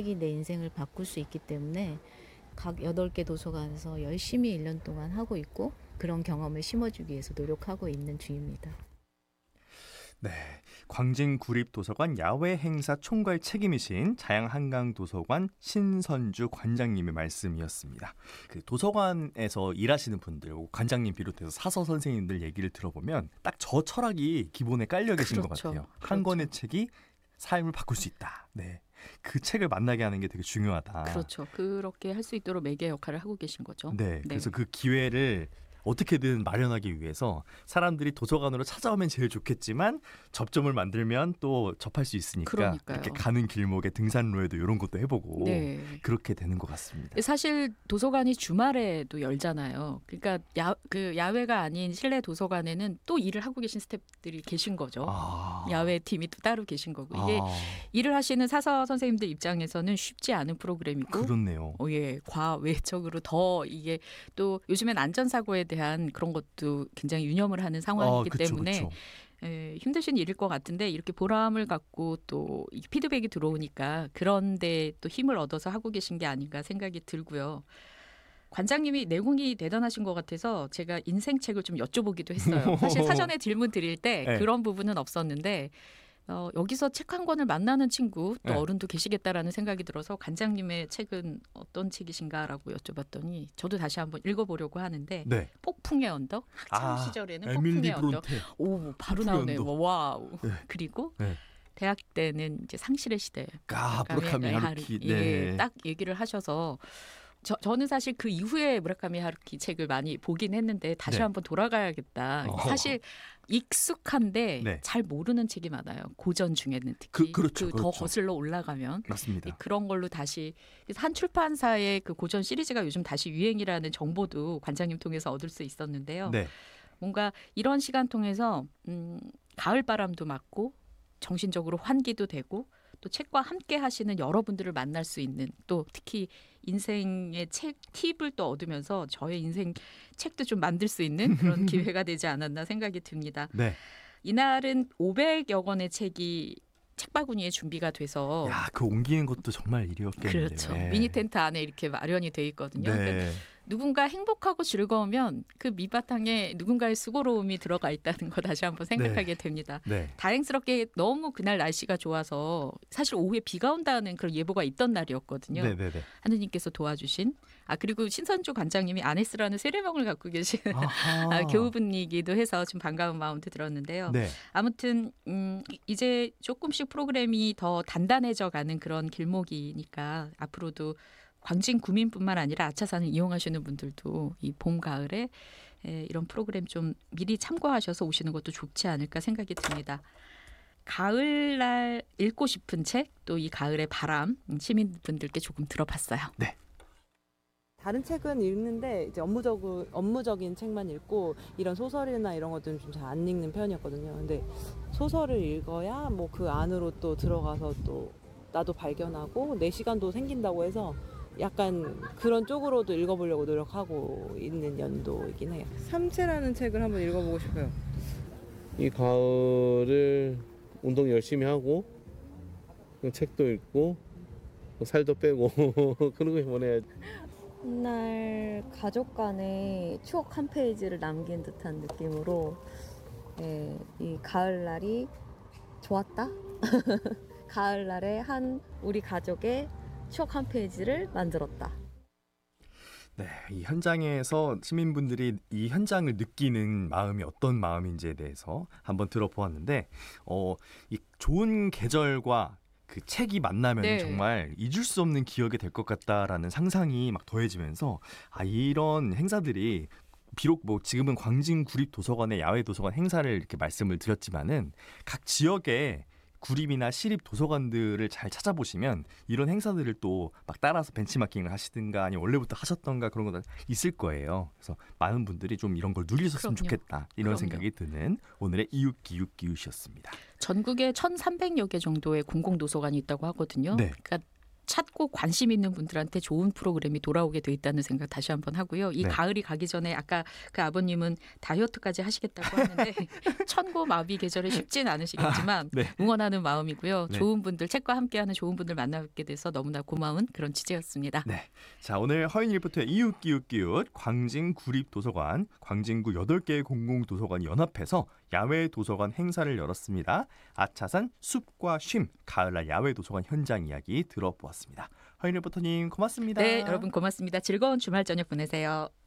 책이 내 인생을 바꿀 수 있기 때문에 각 8개 도서관에서 열심히 1년 동안 하고 있고 그런 경험을 심어주기 위해서 노력하고 있는 중입니다. 네, 광진구립도서관 야외 행사 총괄 책임이신 자양한강도서관 신선주 관장님의 말씀이었습니다. 그 도서관에서 일하시는 분들, 관장님 비롯해서 사서 선생님들 얘기를 들어보면 딱 저 철학이 기본에 깔려 계신 것 같아요. 한 권의 책이 삶을 바꿀 수 있다. 네, 그 책을 만나게 하는 게 되게 중요하다. 그렇죠. 그렇게 할 수 있도록 매개 역할을 하고 계신 거죠. 네, 그래서 그 기회를 어떻게든 마련하기 위해서 사람들이 도서관으로 찾아오면 제일 좋겠지만 접점을 만들면 또 접할 수 있으니까 그러니까요. 이렇게 가는 길목에 등산로에도 이런 것도 해보고 네. 그렇게 되는 것 같습니다. 사실 도서관이 주말에도 열잖아요. 그러니까 야외가 아닌 실내 도서관에는 또 일을 하고 계신 스태프들이 계신 거죠. 야외 팀이 또 따로 계신 거고 이게 일을 하시는 사서 선생님들 입장에서는 쉽지 않은 프로그램이고 그렇네요. 예, 과외적으로 더 이게 또 요즘엔 안전사고에 대한 그런 것도 굉장히 유념을 하는 상황이기 때문에 예, 힘드신 일일 것 같은데 이렇게 보람을 갖고 또 피드백이 들어오니까 그런데 또 힘을 얻어서 하고 계신 게 아닌가 생각이 들고요. 관장님이 내공이 대단하신 것 같아서 제가 인생책을 좀 여쭤보기도 했어요. 사실 사전에 질문 드릴 때 네. 그런 부분은 없었는데 여기서 책 한 권을 만나는 친구 또 네. 어른도 계시겠다라는 생각이 들어서 관장님의 책은 어떤 책이신가라고 여쭤봤더니 저도 다시 한번 읽어보려고 하는데 네. 폭풍의 언덕 학창 시절에는 에밀리 폭풍의 언덕 브론테. 오 바로 폭풍의 나오네요. 언덕. 와우. 네. 그리고 네. 대학 때는 이제 상실의 시대. 무라카미 하루키. 예, 네. 딱 얘기를 하셔서 저는 사실 그 이후에 무라카미 하루키 책을 많이 보긴 했는데 다시 네. 한번 돌아가야겠다. 사실 익숙한데 네. 잘 모르는 책이 많아요. 고전 중에는 특히 그렇죠. 더 거슬러 올라가면 맞습니다. 그런 걸로 다시 그래서 한 출판사의 그 고전 시리즈가 요즘 다시 유행이라는 정보도 관장님 통해서 얻을 수 있었는데요. 네. 뭔가 이런 시간 통해서 가을 바람도 맞고 정신적으로 환기도 되고 또 책과 함께 하시는 여러분들을 만날 수 있는 또 특히 인생의 책 팁을 또 얻으면서 저의 인생 책도 좀 만들 수 있는 그런 기회가 되지 않았나 생각이 듭니다. 네. 이날은 500여 권의 책이 책바구니에 준비가 돼서 야, 그 옮기는 것도 정말 일이었겠네요. 그렇죠. 네. 미니 텐트 안에 이렇게 마련이 돼 있거든요. 네. 그러니까 누군가 행복하고 즐거우면 그 밑바탕에 누군가의 수고로움이 들어가 있다는 거 다시 한번 생각하게 됩니다. 네. 다행스럽게 너무 그날 날씨가 좋아서 사실 오후에 비가 온다는 그런 예보가 있던 날이었거든요. 네. 하느님께서 도와주신 그리고 신선주 관장님이 아네스라는 세례명을 갖고 계신 교우분이기도 해서 좀 반가운 마음도 들었는데요. 네. 아무튼 이제 조금씩 프로그램이 더 단단해져 가는 그런 길목이니까 앞으로도 광진 구민뿐만 아니라 아차산을 이용하시는 분들도 이 봄, 가을에 이런 프로그램 좀 미리 참고하셔서 오시는 것도 좋지 않을까 생각이 듭니다. 가을날 읽고 싶은 책, 또 이 가을의 바람 시민분들께 조금 들어봤어요. 네. 다른 책은 읽는데 이제 업무적인 책만 읽고 이런 소설이나 이런 것들은 좀 잘 안 읽는 편이었거든요. 근데 소설을 읽어야 뭐 그 안으로 또 들어가서 또 나도 발견하고 내 시간도 생긴다고 해서 약간 그런 쪽으로도 읽어보려고 노력하고 있는 연도이긴 해요. 삼체라는 책을 한번 읽어보고 싶어요. 이 가을을 운동 열심히 하고 책도 읽고 살도 빼고 그런 거 보내야지. 훗날 가족 간의 추억 한 페이지를 남긴 듯한 느낌으로 이 가을날이 좋았다. 가을날에 한 우리 가족의 추억 한 페이지를 만들었다. 네, 이 현장에서 시민분들이 이 현장을 느끼는 마음이 어떤 마음인지에 대해서 한번 들어보았는데 이 좋은 계절과 그 책이 만나면 네. 정말 잊을 수 없는 기억이 될 것 같다라는 상상이 막 더해지면서 이런 행사들이 비록 뭐 지금은 광진구립도서관의 야외 도서관 행사를 이렇게 말씀을 드렸지만은 각 지역에 구립이나 시립 도서관들을 잘 찾아보시면 이런 행사들을 또 막 따라서 벤치마킹을 하시든가 아니면 원래부터 하셨던가 그런 거 있을 거예요. 그래서 많은 분들이 좀 이런 걸 누리셨으면 그럼요. 좋겠다 이런 그럼요. 생각이 드는 오늘의 이웃기웃기웃이었습니다. 전국에 1,300여 개 정도의 공공도서관이 있다고 하거든요. 네. 그러니까 찾고 관심 있는 분들한테 좋은 프로그램이 돌아오게 돼 있다는 생각 다시 한번 하고요. 이 네. 가을이 가기 전에 아까 그 아버님은 다이어트까지 하시겠다고 하는데 천고마비 계절에 쉽진 않으시겠지만 네. 응원하는 마음이고요. 네. 좋은 분들, 책과 함께하는 좋은 분들 만나뵙게 돼서 너무나 고마운 그런 취재였습니다. 네. 자, 오늘 허인 리포터의 이웃기웃기웃 광진구립도서관, 광진구 8개의 공공도서관이 연합해서 야외 도서관 행사를 열었습니다. 아차산 숲과 쉼, 가을날 야외 도서관 현장 이야기 들어보았습니다. 허인 리포터님 고맙습니다. 네, 여러분 고맙습니다. 즐거운 주말 저녁 보내세요.